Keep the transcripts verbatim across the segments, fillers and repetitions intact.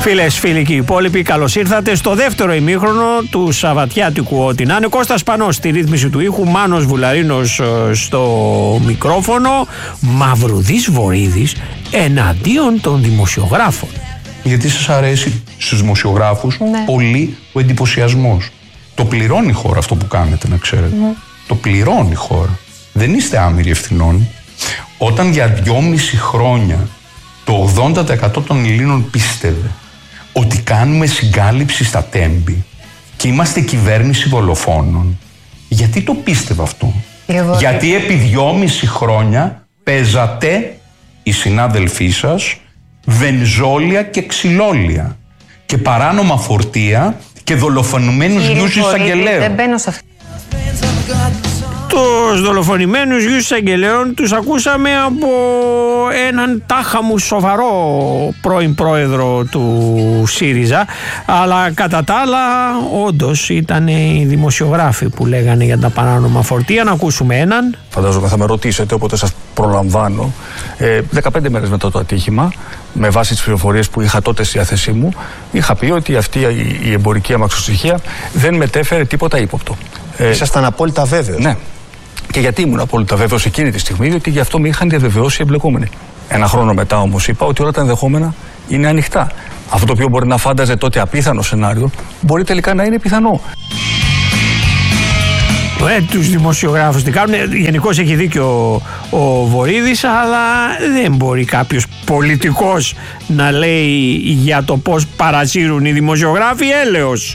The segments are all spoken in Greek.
Φίλες, φίλοι και οι υπόλοιποι, καλώς ήρθατε στο δεύτερο ημίχρονο του Σαββατιάτικου Ό,τι να είναι. Κώστας Πανός στη ρύθμιση του ήχου, Μάνος Βουλαρίνος στο μικρόφωνο, Μαυρουδής Βορίδης εναντίον των δημοσιογράφων. Γιατί σας αρέσει στους δημοσιογράφους ναι. πολύ ο εντυπωσιασμός. Το πληρώνει η χώρα αυτό που κάνετε, να ξέρετε. Ναι. Το πληρώνει η χώρα. Δεν είστε άμυροι ευθυνών. Όταν για δυόμιση χρόνια το ογδόντα τοις εκατό των Ελλήνων πίστευε ότι κάνουμε συγκάλυψη στα τέμπη και είμαστε κυβέρνηση δολοφόνων, γιατί το πίστευε αυτό? Εγώ... Γιατί επί δυόμιση χρόνια παίζατε οι συνάδελφοί σας βενζόλια και ξυλόλια και παράνομα φορτία και δολοφονημένους γιους εισαγγελέων. Δεν μπαίνω σε αυτό. Τους δολοφονημένους γιους εισαγγελέων τους ακούσαμε από έναν τάχα μου σοβαρό πρώην πρόεδρο του ΣΥΡΙΖΑ, αλλά κατά τα άλλα όντως ήταν οι δημοσιογράφοι που λέγανε για τα παράνομα φορτία. Να ακούσουμε έναν. Φαντάζομαι θα με ρωτήσετε, όποτε σας προλαμβάνω. ε, δεκαπέντε μέρες μετά το ατύχημα, με βάση τις πληροφορίες που είχα τότε στη διάθεσή μου, είχα πει ότι αυτή η εμπορική αμαξοστοιχεία δεν μετέφερε τίποτα ύποπτο. Ήσασταν απόλυτα βέβαιος? Ναι. Και γιατί ήμουν απόλυτα βέβαιος εκείνη τη στιγμή? Διότι γι' αυτό με είχαν διαβεβαιώσει οι εμπλεκόμενοι. Ένα χρόνο μετά όμως είπα ότι όλα τα ενδεχόμενα είναι ανοιχτά. Αυτό το οποίο μπορεί να φάνταζε τότε απίθανο σενάριο, μπορεί τελικά να είναι πιθανό. Ε, τους δημοσιογράφους τι κάνουν? Γενικώς έχει δίκιο ο, ο Βορίδης, αλλά δεν μπορεί κάποιος πολιτικός να λέει για το πώς παρασύρουν οι δημοσιογράφοι έλεος.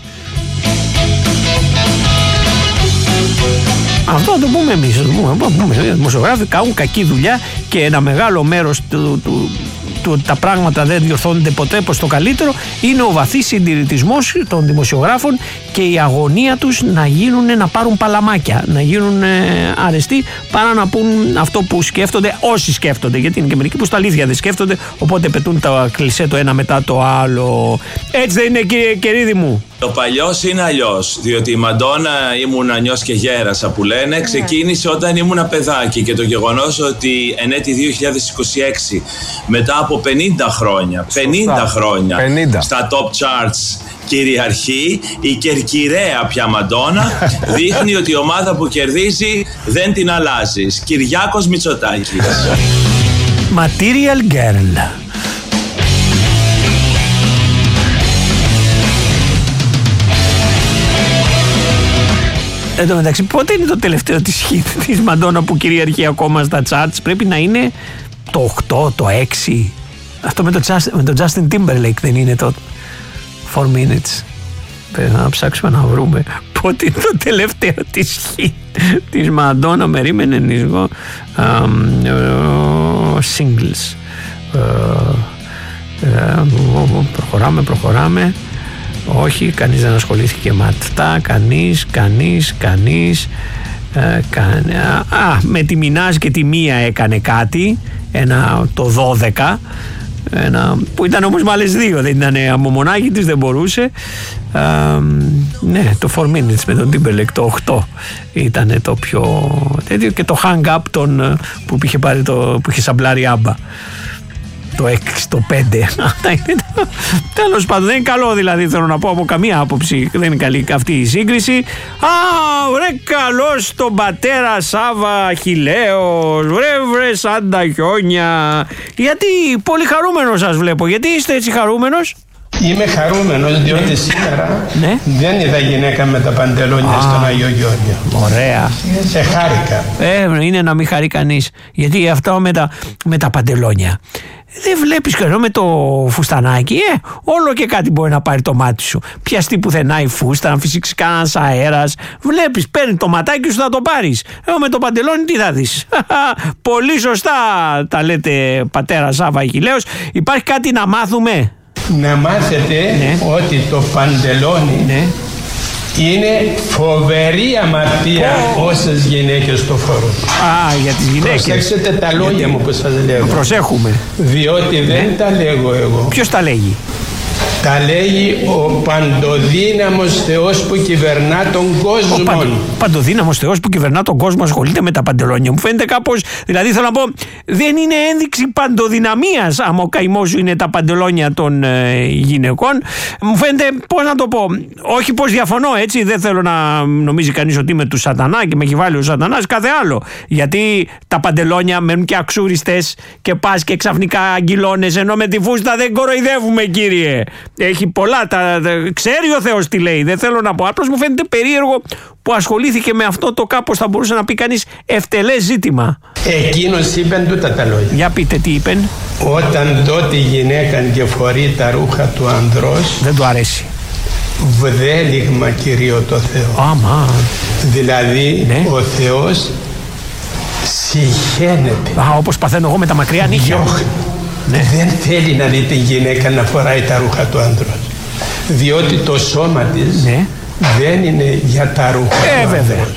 Αυτό θα το πούμε εμείς. Οι δημοσιογράφοι κάνουν κακή δουλειά και ένα μεγάλο μέρος του, του, του τα πράγματα δεν διορθώνονται ποτέ προς το καλύτερο. Είναι ο βαθύς συντηρητισμός των δημοσιογράφων και η αγωνία τους να γίνουν, να πάρουν παλαμάκια, να γίνουν ε, αρεστοί, παρά να πούν αυτό που σκέφτονται όσοι σκέφτονται. Γιατί είναι και μερικοί που στα αλήθεια δεν σκέφτονται, οπότε πετούν τα κλισέ το ένα μετά το άλλο. Έτσι δεν είναι, κύριε Κερίδη μου? Το παλιός είναι αλλιώς, διότι η Μαντόνα ήμουν ανιός και γέρασα που λένε, ξεκίνησε όταν ήμουν παιδάκι, και το γεγονός ότι εν έτη δύο χιλιάδες είκοσι έξι, μετά από πενήντα χρόνια, πενήντα χρόνια πενήντα στα top charts κυριαρχεί η κερκυραία πια Μαντόνα, δείχνει ότι η ομάδα που κερδίζει δεν την αλλάζεις. Κυριάκος Μητσοτάκης. Material Girl. Εν τω μεταξύ, πότε είναι το τελευταίο της hit της Μαντόνα που κυριαρχεί ακόμα στα charts? Πρέπει να είναι το οκτώ, το έξι. Αυτό με το, Just, με το Justin Timberlake δεν είναι το four minutes? Πρέπει να ψάξουμε να βρούμε πότε είναι το τελευταίο της hit της Μαντόνα. Μερίμενε λίγο. um, uh, Singles. uh, uh, Προχωράμε, προχωράμε. Όχι, κανείς δεν ασχολήθηκε με αυτά. Κανείς, κανείς, κανείς. Ε, καν, α, με τη Μινάζ και τη Μία έκανε κάτι. Ένα το δώδεκα. Ένα, που ήταν όμως με άλλες δύο. Δεν ήταν από μονάχη της, δεν μπορούσε. Ε, ναι, το four minutes με τον Timberlake, το οκτώ ήταν το πιο τέτοιο. Και το hang up τον, που είχε πάρει το, που είχε σαμπλάρει άμπα. Το έξι, το πέντε. Τέλος πάντων, δεν είναι καλό, δηλαδή, θέλω να πω, από καμία άποψη δεν είναι καλή αυτή η σύγκριση. Α, βρε καλώς τον πατέρα Σάβα Χιλέος, βρε βρε σαν τα χιόνια. Γιατί πολύ χαρούμενος σας βλέπω. Γιατί είστε έτσι χαρούμενος? Είμαι χαρούμενος διότι σήμερα ναι. δεν είδα γυναίκα με τα παντελόνια στον Άγιο Γεώργιο. Ωραία. Σε χάρηκα. Ε, είναι να μην χαρεί κανείς. Γιατί αυτό με τα, με τα παντελόνια δεν βλέπεις, και με το φουστανάκι, ε, όλο και κάτι μπορεί να πάρει το μάτι σου. Πιαστεί πουθενά η φούστα, να φυσήξει κανένας αέρας. Βλέπεις, παίρνει το ματάκι σου, θα το πάρεις. Εγώ με το παντελόνι τι θα δεις? Πολύ σωστά τα λέτε, πατέρα Σάβα Χιλέος. Υπάρχει κάτι να μάθουμε? Να μάθετε ναι. ότι το παντελόνι ναι. είναι φοβερή αμαρτία oh. όσες γυναίκες το φορούν. Α, για τις γυναίκες. Προσέξτε τα λόγια γιατί... μου που σας λέω. Προσέχουμε. Διότι ναι. δεν τα λέγω εγώ. Ποιος τα λέγει? Τα λέει ο παντοδύναμος Θεός που κυβερνά τον κόσμο. Ο παν, παντοδύναμος Θεός που κυβερνά τον κόσμο ασχολείται με τα παντελόνια. Μου φαίνεται κάπως, δηλαδή θέλω να πω, δεν είναι ένδειξη παντοδυναμίας άμα ο καημός σου είναι τα παντελόνια των ε, γυναικών. Μου φαίνεται, πώς να το πω, όχι πως διαφωνώ, έτσι, δεν θέλω να νομίζει κανείς ότι είμαι του σατανά και με έχει βάλει ο σατανάς, κάθε άλλο. Γιατί τα παντελόνια μένουν και αξούριστες και πας και ξαφνικά αγγυλώνες, ενώ με τη φούστα δεν κοροϊδεύουμε, κύριε. Έχει πολλά, τα, τα, ξέρει ο Θεός τι λέει, δεν θέλω να πω. Απλώς μου φαίνεται περίεργο που ασχολήθηκε με αυτό το κάπως θα μπορούσε να πει κανείς ευτελές ζήτημα. Εκείνος είπε τούτα τα λόγια. Για πείτε τι είπεν. Όταν δω τη γυναίκα και φορεί τα ρούχα του ανδρός, δεν του αρέσει. Βδέλιγμα Κυρίω το Θεό. Άμα. Δηλαδή ναι. Ο Θεός συχαίνεται. Α, όπως παθαίνω εγώ με τα μακριά νύχια. Ναι. Δεν θέλει να δει τη γυναίκα να φοράει τα ρούχα του άντρος, διότι το σώμα της ναι. δεν είναι για τα ρούχα ε, του βέβαια. άντρος.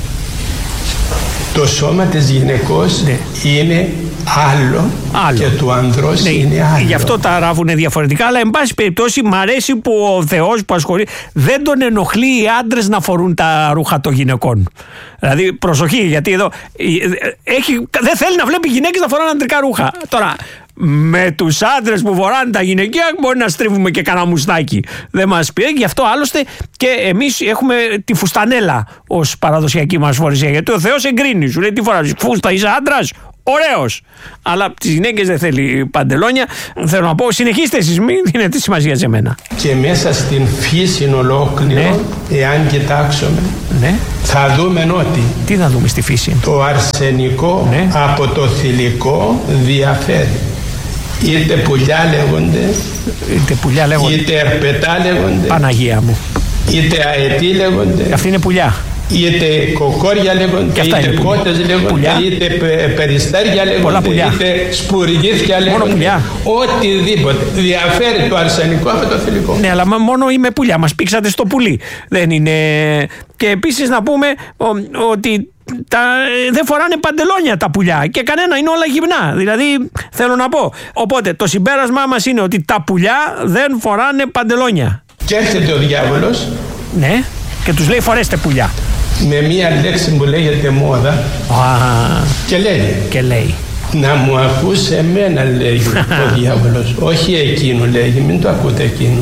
Το σώμα της γυναικός ναι. είναι άλλο, άλλο και του άνδρος ναι. είναι άλλο. Γι' αυτό τα ράβουνε διαφορετικά, αλλά εν πάση περιπτώσει μ' αρέσει που ο Θεός που ασχολεί δεν τον ενοχλεί οι άντρες να φορούν τα ρούχα των γυναικών. Δηλαδή προσοχή, γιατί εδώ έχει, δεν θέλει να βλέπει γυναίκες να φοράνε αντρικά ρούχα. Τώρα με τους άντρες που φοράνε τα γυναικεία μπορεί να στρίβουμε και κανένα μουστάκι. Δεν μας πει. Γι' αυτό άλλωστε και εμείς έχουμε τη φουστανέλα ως παραδοσιακή μας φορεσία. Γιατί ο Θεός εγκρίνει. Σου λέει τι φοράς, φούστα, είσαι άντρας. Ωραίος. Αλλά τις γυναίκες δεν θέλει παντελόνια. Θέλω να πω, συνεχίστε εσείς, μην δίνετε σημασία σε μένα. Και μέσα στην φύση ολόκληρο, ναι. εάν κοιτάξουμε, ναι. θα δούμε ότι. Τι θα δούμε στη φύση. Το αρσενικό ναι. από το θηλυκό διαφέρει. Είτε πουλιά λέγονται, είτε, πουλιά λέγονται. είτε ερπετά λέγονται, Παναγία μου. είτε αετή λέγονται. Αυτή είναι πουλιά. Είτε κοκόρια λέγονται, είτε κότες λέγονται, πουλιά. είτε περιστέρια λέγονται, είτε σπουργίθια λέγονται. Οτιδήποτε. Διαφέρει το αρσενικό από το θηλυκό. Ναι, αλλά μόνο είμαι πουλιά. Μας πήξατε στο πουλί. Δεν είναι. Και επίσης να πούμε ο, ότι. Τα, δεν φοράνε παντελόνια τα πουλιά και κανένα, είναι όλα γυμνά. Δηλαδή θέλω να πω. Οπότε το συμπέρασμά μας είναι ότι τα πουλιά δεν φοράνε παντελόνια. Και έρχεται ο διάβολος. Ναι, και τους λέει φορέστε πουλιά. Με μία λέξη που λέγεται μόδα. Α, και λέει. Και λέει. Να μου ακούσει εμένα, λέει ο διάβολος. Όχι εκείνου, λέει. Μην το ακούτε εκείνου.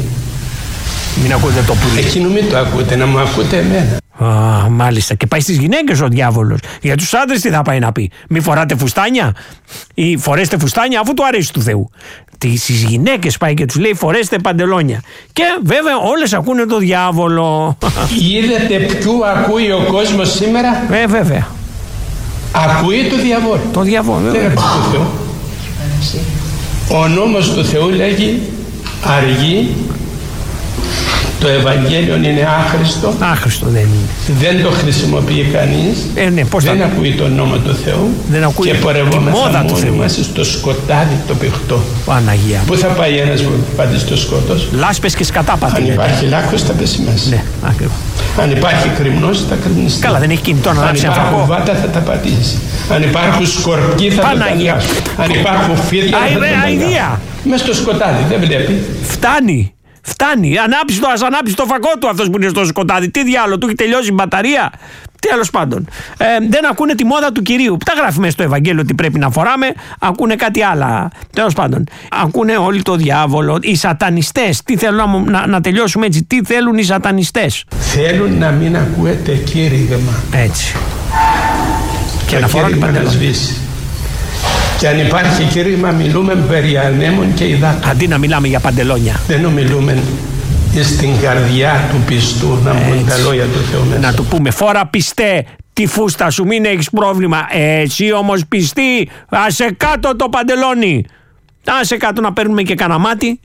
Μην ακούτε το πουλί. Εκείνου μην το ακούτε, να μου ακούτε εμένα. Α, μάλιστα. Και πάει στις γυναίκες ο διάβολος. Για τους άντρες τι θα πάει να πει? Μη φοράτε φουστάνια ή φορέστε φουστάνια αφού του αρέσει του Θεού. Στις γυναίκες πάει και τους λέει φορέστε παντελόνια. Και βέβαια όλες ακούνε το διάβολο. Είδατε ποιου ακούει ο κόσμος σήμερα? Ε, βέβαια. Ακούει το διαβόλο. Το διαβόλο. Δεν ακούει το Θεό. Ο νόμος του Θεού λέγει αργεί. Το Ευαγγέλιο είναι άχρηστο. Άχρηστο δεν είναι. Δεν το χρησιμοποιεί κανείς. Ε, ναι, πώς δεν θα... ακούει τον νόμο του Θεού. Δεν ακούει και πορευόμαστε μόνοι μας στο σκοτάδι το παιχτό. Παναγία. Πού θα πάει ένας που πάτε στο σκότος? Λάσπες και σκατάπατη. Αν υπάρχει λάκκος θα πέσει μέσα. Ναι, ακριβώς. Αν υπάρχει κρυμνός θα κρυμνιστεί. Καλά, δεν έχει κινητό να ανάψει ανθρακό. Αν υπάρχουν βάτα θα τα πατήσει. Αν υπάρχουν σκορπιοί θα Παναγία. το πατήσει. Αν υπάρχουν φίδια θα το πατήσει. Μες στο σκοτάδι δεν βλέπει. Φτάνει. Φτάνει. Ανάψει το, ας ανάψει το φακό του αυτός που είναι στο σκοτάδι. Τι διάλογο, του έχει τελειώσει η μπαταρία. Τέλος πάντων. Ε, δεν ακούνε τη μόδα του Κυρίου. Τα γράφει μέσα στο Ευαγγέλιο ότι πρέπει να φοράμε. Ακούνε κάτι άλλο. Τέλος πάντων. Ακούνε όλοι το διάβολο. Οι σατανιστές. Τι θέλουν να, να, να τελειώσουμε έτσι. Τι θέλουν οι σατανιστές? Θέλουν να μην ακούετε κήρυγμα. Έτσι. Και να φοράνε παντελόνια. Και αν υπάρχει κήρυγμα μιλούμε περί ανέμων και υδάτων. Αντί να μιλάμε για παντελόνια. Δεν μιλούμε στην καρδιά του πιστού να μπουν τα λόγια του Θεού μέσα. Να του πούμε φόρα πιστέ τη φούστα σου, μην έχεις πρόβλημα. Εσύ όμως πιστή, άσε κάτω το παντελόνι. Άσε κάτω να παίρνουμε και κανένα μάτι.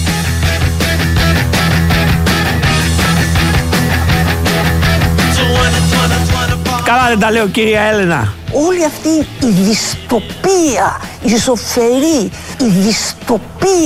Καλά δεν τα λέω κυρία Έλενα? Όλη αυτή η δυστοπία, η ζωφερή, η δυστοπία